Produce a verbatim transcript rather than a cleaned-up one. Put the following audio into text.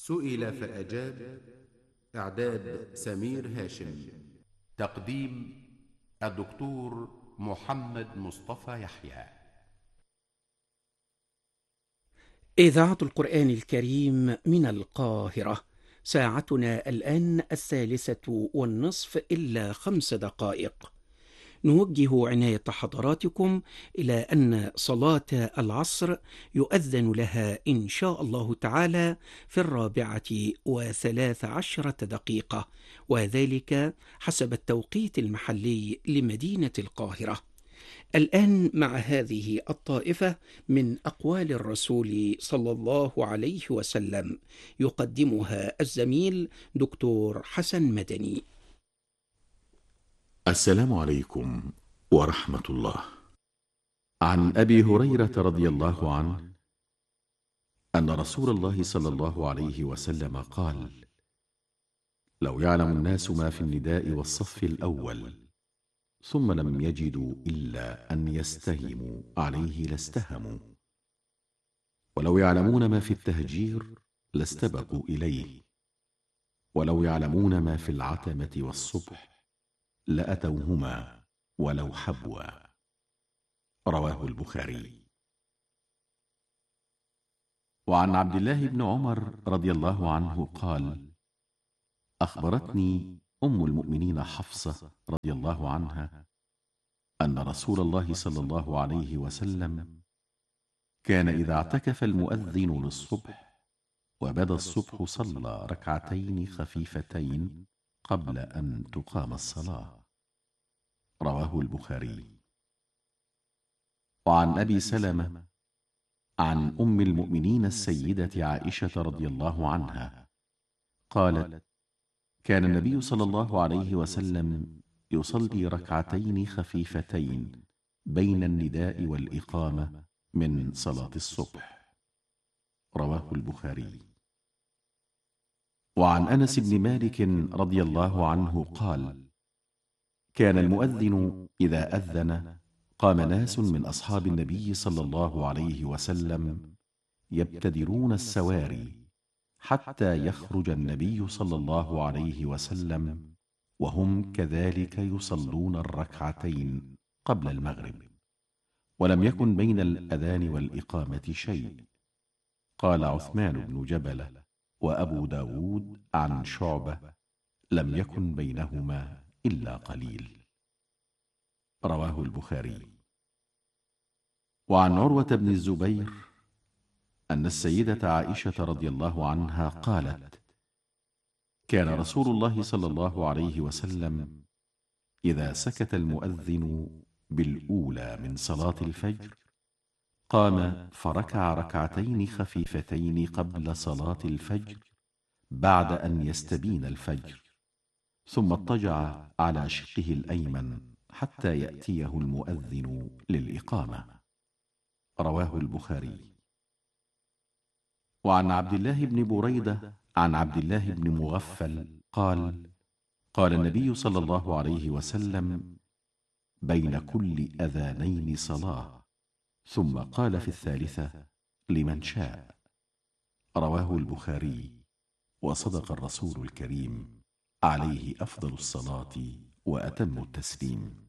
سئل فأجاب. إعداد سمير هاشم. تقديم الدكتور محمد مصطفى يحيى. إذاعة القرآن الكريم من القاهرة. ساعتنا الآن الثالثة والنصف إلا خمس دقائق. نوجه عناية حضراتكم إلى أن صلاة العصر يؤذن لها إن شاء الله تعالى في الرابعة وثلاث عشرة دقيقة، وذلك حسب التوقيت المحلي لمدينة القاهرة. الآن مع هذه الطائفة من أقوال الرسول صلى الله عليه وسلم، يقدمها الزميل دكتور حسن مدني. السلام عليكم ورحمة الله. عن أبي هريرة رضي الله عنه أن رسول الله صلى الله عليه وسلم قال: لو يعلم الناس ما في النداء والصف الأول ثم لم يجدوا إلا أن يستهموا عليه لاستهموا، ولو يعلمون ما في التهجير لاستبقوا إليه، ولو يعلمون ما في العتمة والصبح لأتوهما ولو حبوا. رواه البخاري. وعن عبد الله بن عمر رضي الله عنه قال: أخبرتني أم المؤمنين حفصة رضي الله عنها أن رسول الله صلى الله عليه وسلم كان إذا اعتكف المؤذن للصبح وبدا الصبح صلى ركعتين خفيفتين قبل أن تقام الصلاة. رواه البخاري. وعن أبي سلمة عن أم المؤمنين السيدة عائشة رضي الله عنها قالت: كان النبي صلى الله عليه وسلم يصلي ركعتين خفيفتين بين النداء والإقامة من صلاة الصبح. رواه البخاري. وعن أنس بن مالك رضي الله عنه قال: كان المؤذن إذا أذن قام ناس من أصحاب النبي صلى الله عليه وسلم يبتدرون السواري حتى يخرج النبي صلى الله عليه وسلم وهم كذلك يصلون الركعتين قبل المغرب، ولم يكن بين الأذان والإقامة شيء. قال عثمان بن جبلة وأبو داود عن شعبة: لم يكن بينهما إلا قليل. رواه البخاري. وعن عروة بن الزبير أن السيدة عائشة رضي الله عنها قالت: كان رسول الله صلى الله عليه وسلم إذا سكت المؤذن بالأولى من صلاة الفجر قام فركع ركعتين خفيفتين قبل صلاة الفجر بعد أن يستبين الفجر، ثم اضطجع على شقه الأيمن حتى يأتيه المؤذن للإقامة. رواه البخاري. وعن عبد الله بن بريدة عن عبد الله بن مغفل قال: قال النبي صلى الله عليه وسلم: بين كل أذانين صلاة، ثم قال في الثالثة: لمن شاء. رواه البخاري. وصدق الرسول الكريم عليه أفضل الصلاة وأتم التسليم.